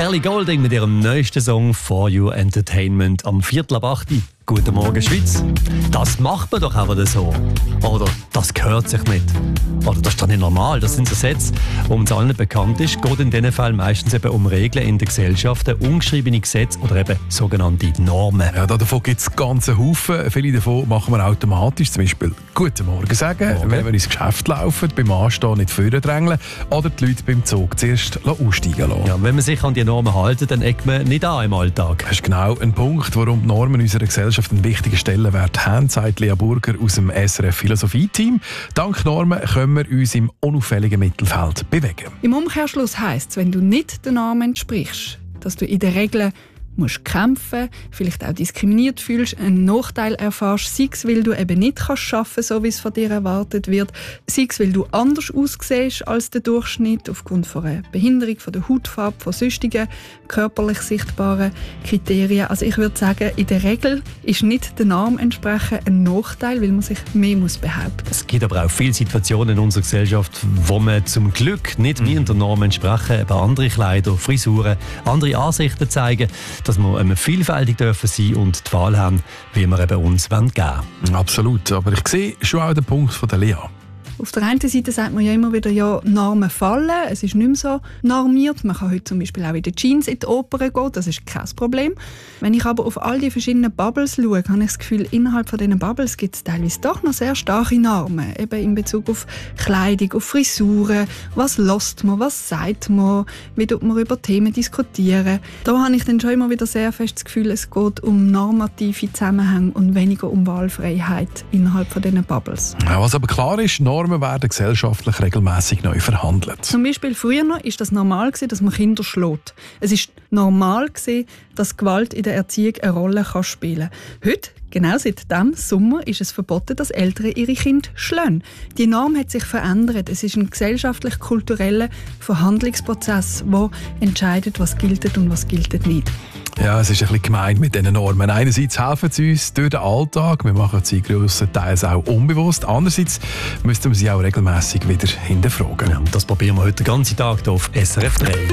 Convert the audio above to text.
Ellie Goulding mit ihrem neuesten Song «For You Entertainment» am 7:45. Guten Morgen, Schweiz. Das macht man doch aber so. Oder das gehört sich nicht. Oder das ist doch nicht normal. Das sind so Sätze, die uns allen bekannt ist. Geht in diesen Fällen meistens eben um Regeln in der Gesellschaft, ungeschriebene Gesetze oder eben sogenannte Normen. Ja, davon gibt es ganze Haufen. Viele davon machen wir automatisch. Zum Beispiel «Guten Morgen» sagen, wenn wir ins Geschäft laufen, beim Anstehen nicht vorne drängeln oder die Leute beim Zug zuerst aussteigen lassen. Ja, wenn man sich an die Normen hält, dann eckt man nicht an im Alltag. Das ist genau ein Punkt, warum die Normen in unserer Gesellschaft einen wichtigen Stellenwert haben, sagt Lea Burger aus dem SRF Philosophie-Team. Dank Normen können wir uns im unauffälligen Mittelfeld bewegen. Im Umkehrschluss heisst es, wenn du nicht den Normen entsprichst, dass du in der Regel musst kämpfen, vielleicht auch diskriminiert fühlst, einen Nachteil erfährst, sei es, weil du eben nicht kannst arbeiten, so wie es von dir erwartet wird, sei es, weil du anders aussiehst als der Durchschnitt aufgrund von einer Behinderung, von der Hautfarbe, von sonstigen körperlich sichtbaren Kriterien. Also ich würde sagen, in der Regel ist nicht der Norm entsprechen ein Nachteil, weil man sich mehr behaupten muss. Es gibt aber auch viele Situationen in unserer Gesellschaft, wo man zum Glück nicht wie in der Norm entsprechen, eben andere Kleider, Frisuren, andere Ansichten zeigen, dass wir vielfältig dürfen sein und die Wahl haben, wie wir eben uns geben wollen. Absolut, aber ich sehe schon auch den Punkt von der Lea. Auf der einen Seite sagt man ja immer wieder, ja, Normen fallen, es ist nicht mehr so normiert. Man kann heute zum Beispiel auch in den Jeans in die Oper gehen, das ist kein Problem. Wenn ich aber auf all die verschiedenen Bubbles schaue, habe ich das Gefühl, innerhalb von diesen Bubbles gibt es teilweise doch noch sehr starke Normen, eben in Bezug auf Kleidung, auf Frisuren, was hört man, was sagt man, wie tut man über Themen diskutieren. Da habe ich dann schon immer wieder sehr fest das Gefühl, es geht um normative Zusammenhänge und weniger um Wahlfreiheit innerhalb von diesen Bubbles. Ja, was aber klar ist, Normen werden gesellschaftlich regelmäßig neu verhandelt. Zum Beispiel früher war das normal, dass man Kinder schlägt. Es ist normal, dass Gewalt in der Erziehung eine Rolle spielen kann. Heute, genau seit diesem Sommer, ist es verboten, dass Eltern ihre Kinder schlagen. Die Norm hat sich verändert. Es ist ein gesellschaftlich-kultureller Verhandlungsprozess, der entscheidet, was gilt und was gilt nicht. Ja, es ist ein bisschen gemein mit diesen Normen. Einerseits helfen sie uns durch den Alltag, wir machen sie grösstenteils auch unbewusst. Andererseits müssten wir sie auch regelmässig wieder hinterfragen. Ja, das probieren wir heute den ganzen Tag hier auf SRF 3.